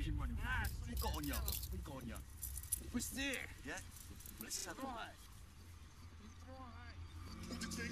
Asian money. What you got on ya? What you got on ya? What's there? Yeah? Let's have a...